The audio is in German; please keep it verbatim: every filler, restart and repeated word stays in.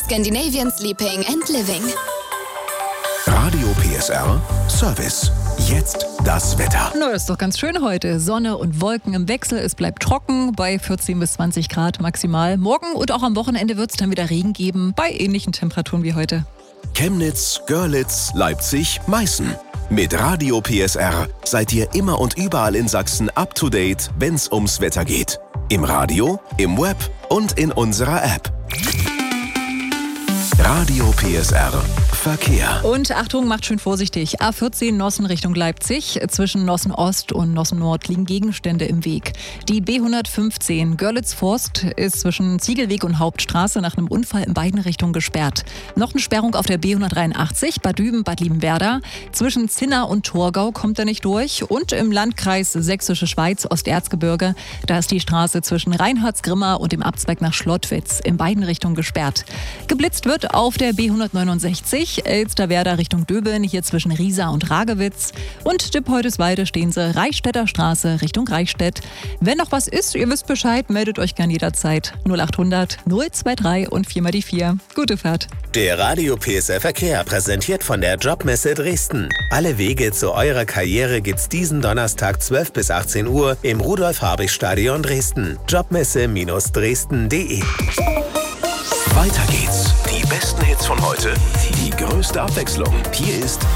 Scandinavian Sleeping and Living. Radio P S R Service. Jetzt das Wetter. Na, ist doch ganz schön heute. Sonne und Wolken im Wechsel. Es bleibt trocken bei vierzehn bis zwanzig Grad maximal. Morgen und auch am Wochenende wird es dann wieder Regen geben bei ähnlichen Temperaturen wie heute. Chemnitz, Görlitz, Leipzig, Meißen. Mit Radio P S R seid ihr immer und überall in Sachsen up to date, wenn's ums Wetter geht. Im Radio, im Web und in unserer App. Radio P S R Verkehr. Und Achtung, macht schön vorsichtig. A vierzehn Nossen Richtung Leipzig. Zwischen Nossen Ost und Nossen Nord liegen Gegenstände im Weg. Die B hundertfünfzehn Görlitz-Forst ist zwischen Ziegelweg und Hauptstraße nach einem Unfall in beiden Richtungen gesperrt. Noch eine Sperrung auf der B hundertdreiundachtzig Bad Düben, Bad Liebenwerda. Zwischen Zinna und Torgau kommt er nicht durch. Und im Landkreis Sächsische Schweiz, Osterzgebirge, da ist die Straße zwischen Reinhardsgrimma und dem Abzweig nach Schlottwitz in beiden Richtungen gesperrt. Geblitzt wird auf der B hundertneunundsechzig Elsterwerda Richtung Döbeln, hier zwischen Riesa und Ragewitz. Und Dippoldeswalde stehen sie Reichstätter Straße Richtung Reichstätt. Wenn noch was ist, ihr wisst Bescheid, meldet euch gern jederzeit. null achthundert null drei und vier mal die vier. Gute Fahrt. Der Radio P S R Verkehr präsentiert von der Jobmesse Dresden. Alle Wege zu eurer Karriere gibt's diesen Donnerstag zwölf bis achtzehn Uhr im Rudolf-Habich-Stadion Dresden. Jobmesse Dresden punkt de. Weiter geht's. Die besten Hits von heute, die größte Abwechslung. Hier ist